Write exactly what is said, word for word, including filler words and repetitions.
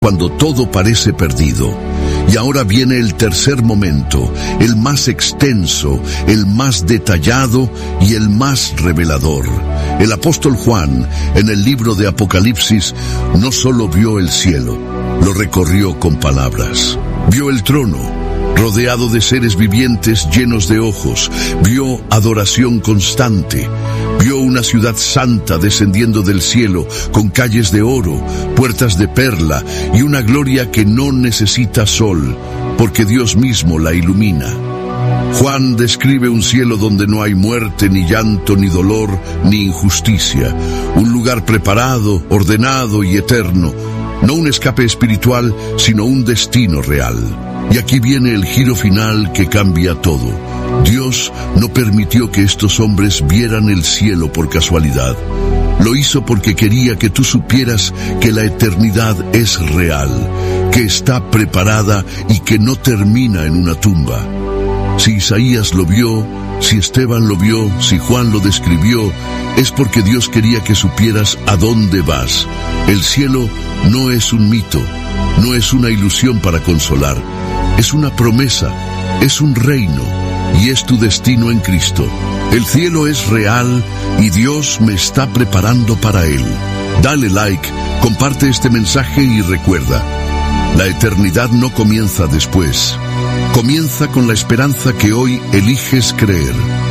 cuando todo parece perdido. Y ahora viene el tercer momento, el más extenso, el más detallado y el más revelador. El apóstol Juan, en el libro de Apocalipsis, no solo vio el cielo, lo recorrió con palabras. Vio el trono, rodeado de seres vivientes llenos de ojos. Vio adoración constante. Vio una ciudad santa descendiendo del cielo, con calles de oro, puertas de perla y una gloria que no necesita sol, porque Dios mismo la ilumina. Juan describe un cielo donde no hay muerte, ni llanto, ni dolor, ni injusticia. Un lugar preparado, ordenado y eterno. No un escape espiritual, sino un destino real. Y aquí viene el giro final que cambia todo. Dios no permitió que estos hombres vieran el cielo por casualidad. Lo hizo porque quería que tú supieras que la eternidad es real, que está preparada y que no termina en una tumba. Si Isaías lo vio, si Esteban lo vio, si Juan lo describió, es porque Dios quería que supieras a dónde vas. El cielo no es un mito, no es una ilusión para consolar, es una promesa, es un reino y es tu destino en Cristo. El cielo es real y Dios me está preparando para él. Dale like, comparte este mensaje y recuerda, la eternidad no comienza después. Comienza con la esperanza que hoy eliges creer.